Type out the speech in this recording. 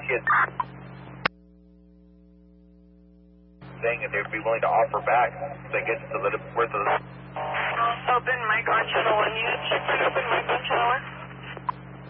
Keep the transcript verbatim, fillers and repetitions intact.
kid thing, and they'd be willing to offer back if they get to the worth of the... Open mic on channel one unit. Check for open mic on channel one.